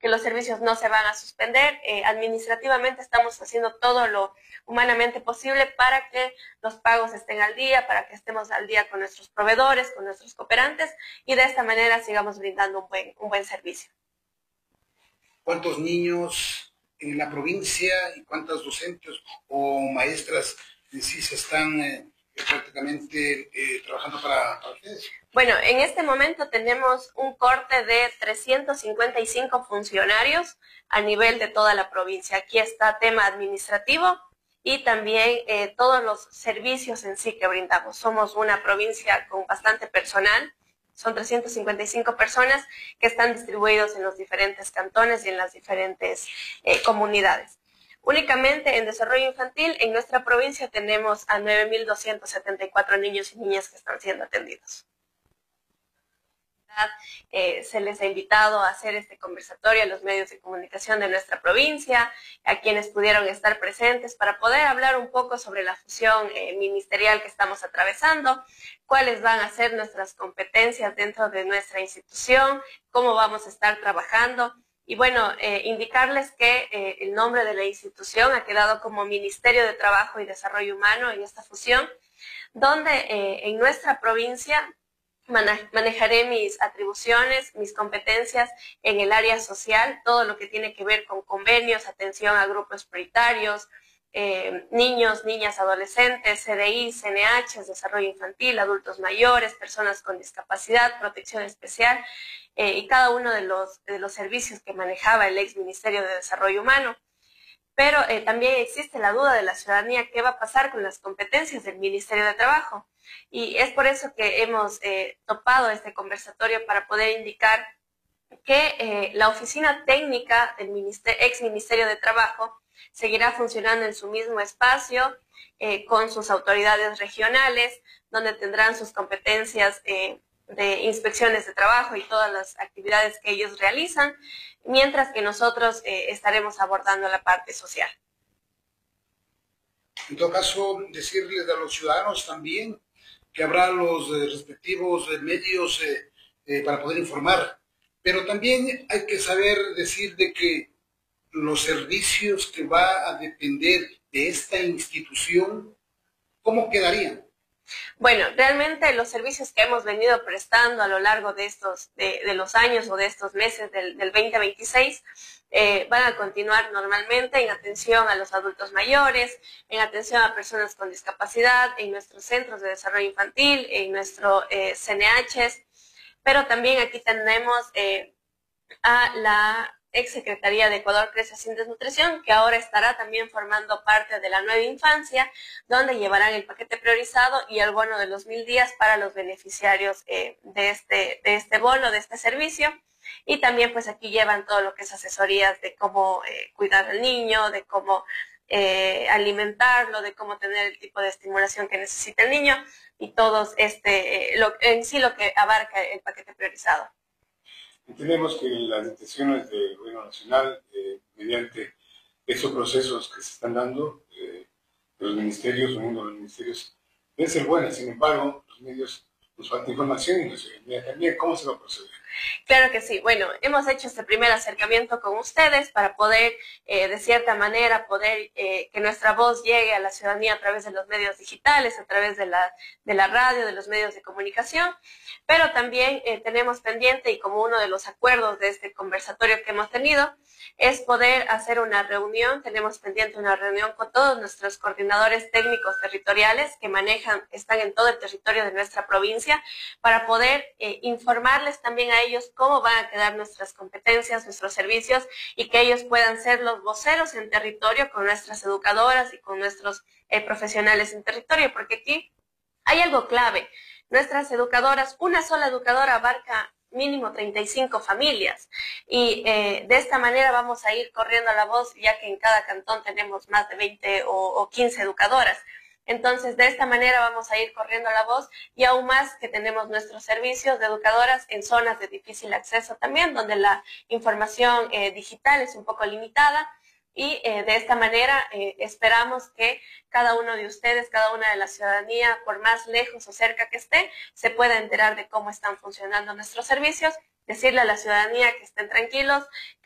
que los servicios no se van a suspender. Administrativamente estamos haciendo todo lo humanamente posible para que los pagos estén al día, para que estemos al día con nuestros proveedores, con nuestros cooperantes, y de esta manera sigamos brindando un buen servicio. ¿Cuántos niños en la provincia y cuántas docentes o maestras en sí se están prácticamente trabajando para ustedes? Bueno, en este momento tenemos un corte de 355 funcionarios a nivel de toda la provincia. Aquí está tema administrativo y también todos los servicios en sí que brindamos. Somos una provincia con bastante personal. Son 355 personas que están distribuidos en los diferentes cantones y en las diferentes comunidades. Únicamente en desarrollo infantil, en nuestra provincia tenemos a 9.274 niños y niñas que están siendo atendidos. Se les ha invitado a hacer este conversatorio a los medios de comunicación de nuestra provincia, a quienes pudieron estar presentes para poder hablar un poco sobre la fusión ministerial que estamos atravesando, cuáles van a ser nuestras competencias dentro de nuestra institución, cómo vamos a estar trabajando. Y bueno, indicarles que el nombre de la institución ha quedado como Ministerio de Trabajo y Desarrollo Humano en esta fusión, donde en nuestra provincia manejaré mis atribuciones, mis competencias en el área social, todo lo que tiene que ver con convenios, atención a grupos prioritarios, niños, niñas, adolescentes, CDI, CNH, desarrollo infantil, adultos mayores, personas con discapacidad, protección especial y cada uno de los servicios que manejaba el ex Ministerio de Desarrollo Humano. Pero también existe la duda de la ciudadanía, ¿qué va a pasar con las competencias del Ministerio de Trabajo? Y es por eso que hemos topado este conversatorio para poder indicar que la oficina técnica del ex Ministerio de Trabajo seguirá funcionando en su mismo espacio, con sus autoridades regionales, donde tendrán sus competencias de inspecciones de trabajo y todas las actividades que ellos realizan, mientras que nosotros estaremos abordando la parte social. En todo caso, decirles a los ciudadanos también que habrá los respectivos medios para poder informar, pero también hay que saber decir de que los servicios que va a depender de esta institución, ¿cómo quedarían? Bueno, realmente los servicios que hemos venido prestando a lo largo de los años o de estos meses del 2026 van a continuar normalmente en atención a los adultos mayores, en atención a personas con discapacidad, en nuestros centros de desarrollo infantil, en nuestro CNHs, pero también aquí tenemos a la ex Secretaría de Ecuador Crece Sin Desnutrición, que ahora estará también formando parte de la nueva infancia, donde llevarán el paquete priorizado y el bono de los 1000 días para los beneficiarios de este bono, de este servicio. Y también pues aquí llevan todo lo que es asesorías de cómo cuidar al niño, de cómo alimentarlo, de cómo tener el tipo de estimulación que necesita el niño y todo en sí lo que abarca el paquete priorizado. Entendemos que las intenciones del Gobierno Nacional, mediante esos procesos que se están dando, de los ministerios, uniendo los ministerios, deben ser buenas. Sin embargo, los medios nos falta información y nos ciudadanía también. ¿Cómo se va a proceder? Claro que sí. Bueno, hemos hecho este primer acercamiento con ustedes para poder, de cierta manera, poder que nuestra voz llegue a la ciudadanía a través de los medios digitales, a través de la radio, de los medios de comunicación, pero también tenemos pendiente, y como uno de los acuerdos de este conversatorio que hemos tenido, es poder hacer una reunión. Tenemos pendiente una reunión con todos nuestros coordinadores técnicos territoriales que están en todo el territorio de nuestra provincia, para poder informarles también a ellos cómo van a quedar nuestras competencias, nuestros servicios, y que ellos puedan ser los voceros en territorio con nuestras educadoras y con nuestros profesionales en territorio, porque aquí hay algo clave. Nuestras educadoras, una sola educadora abarca mínimo 35 familias y de esta manera vamos a ir corriendo la voz, ya que en cada cantón tenemos más de 20 o 15 educadoras. Entonces, de esta manera vamos a ir corriendo la voz, y aún más que tenemos nuestros servicios de educadoras en zonas de difícil acceso también, donde la información digital es un poco limitada. Y de esta manera esperamos que cada uno de ustedes, cada una de la ciudadanía, por más lejos o cerca que esté, se pueda enterar de cómo están funcionando nuestros servicios, decirle a la ciudadanía que estén tranquilos,